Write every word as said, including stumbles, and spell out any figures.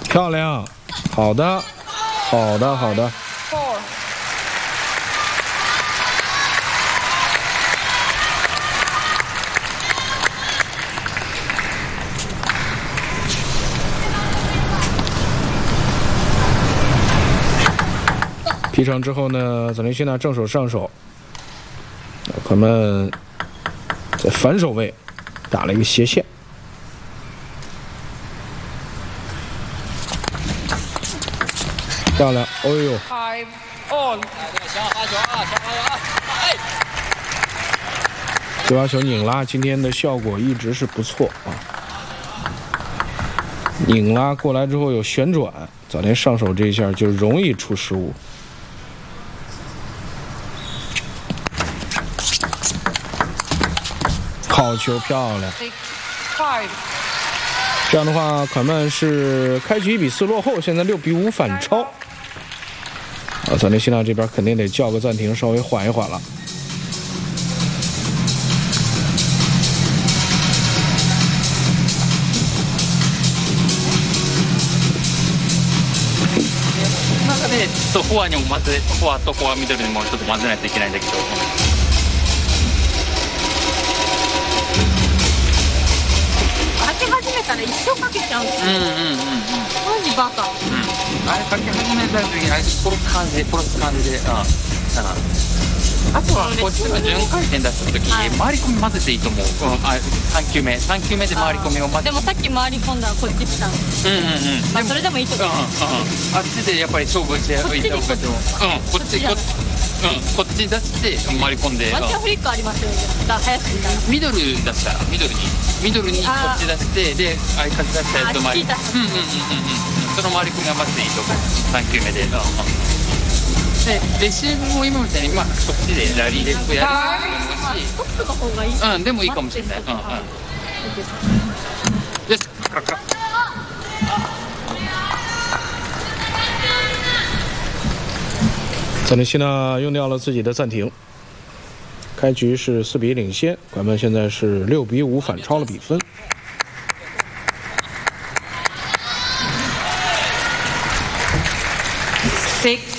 漂亮，好的，好的，好的。劈成之后呢，泽连西娜正手上手，他们在反手位打了一个斜线。 漂亮，哦呦！对发球拧拉，今天的效果一直是不错啊。拧拉过来之后有旋转，早田上手这一下就容易出失误。好球，漂亮！这样的话，款曼是开局一比四落后，现在六比五反超。啊，早田希娜这边肯定得叫个暂停，稍微缓一缓了。 中でちょっとフォアにも混ぜ、フォアとフォアミドルにもちょっと混ぜないといけないんだけど。 かけ始めたら一生かけちゃう。うんうんうんうん。マジバカ。うん。 あれかけ始めた時にあれ殺す感じで殺す感じで、うん。だからあとはこっちが順回転出した時に回り込み混ぜていいと思う。うん。あ三球目三球目で回り込みを混ぜて。 でもさっき回り込んだらこっち来たの。うんうんうん。まあそれでもいいと思う。うんうん。 あっちでやっぱり勝負しておいた方がいいと思う。うん。こっちこっち。うん、こっち出して回り込んで。 ワンチャンフリックありますよね。だ早くみたいな。 ミドル出したらミドルにミドルにこっち出してで相方出したやつと回り。うんうんうんうんうん。その回り込みはまずいいと思う。三球目で。うん、でレシーブも今みたいにまあこっちでラリーでこうやるトップの方がいい。 うんでもいいかもしれない。うんうん。よしカラカラ。 泽连西娜用掉了自己的暂停，开局是四比一领先，款曼现在是六比五反超了比分。 Six